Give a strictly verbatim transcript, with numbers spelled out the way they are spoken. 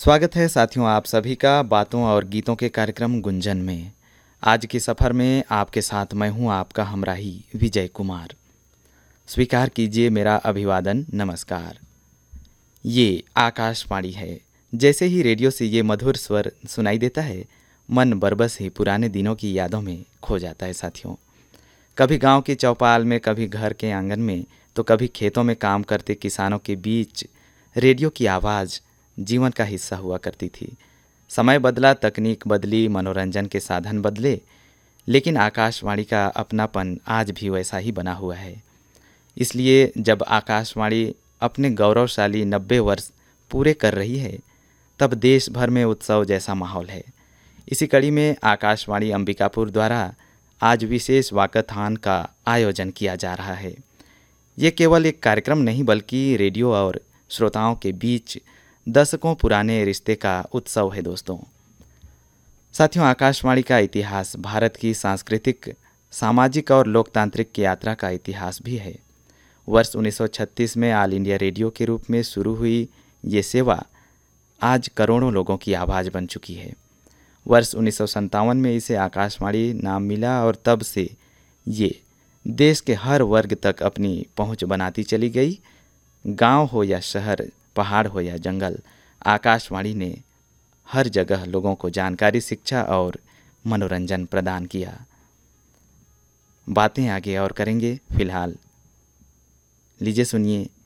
स्वागत है साथियों आप सभी का बातों और गीतों के कार्यक्रम गुंजन में। आज के सफ़र में आपके साथ मैं हूं आपका हमराही विजय कुमार। स्वीकार कीजिए मेरा अभिवादन, नमस्कार। ये आकाशवाणी है। जैसे ही रेडियो से ये मधुर स्वर सुनाई देता है, मन बरबस ही पुराने दिनों की यादों में खो जाता है साथियों। कभी गांव की चौपाल में, कभी घर के आंगन में, तो कभी खेतों में काम करते किसानों के बीच रेडियो की आवाज़ जीवन का हिस्सा हुआ करती थी। समय बदला, तकनीक बदली, मनोरंजन के साधन बदले, लेकिन आकाशवाणी का अपनापन आज भी वैसा ही बना हुआ है। इसलिए जब आकाशवाणी अपने गौरवशाली नब्बे वर्ष पूरे कर रही है, तब देश भर में उत्सव जैसा माहौल है। इसी कड़ी में आकाशवाणी अंबिकापुर द्वारा आज विशेष वाकथान का आयोजन किया जा रहा है। ये केवल एक कार्यक्रम नहीं, बल्कि रेडियो और श्रोताओं के बीच दशकों पुराने रिश्ते का उत्सव है दोस्तों। साथियों, आकाशवाणी का इतिहास भारत की सांस्कृतिक, सामाजिक और लोकतांत्रिक की यात्रा का इतिहास भी है। वर्ष उन्नीस सौ छत्तीस में ऑल इंडिया रेडियो के रूप में शुरू हुई ये सेवा आज करोड़ों लोगों की आवाज़ बन चुकी है। वर्ष उन्नीस सौ सत्तावन में इसे आकाशवाणी नाम मिला और तब से ये देश के हर वर्ग तक अपनी पहुंच बनाती चली गई। गांव हो या शहर, पहाड़ हो या जंगल, आकाशवाणी ने हर जगह लोगों को जानकारी, शिक्षा और मनोरंजन प्रदान किया। बातें आगे और करेंगे, फिलहाल लीजिए सुनिए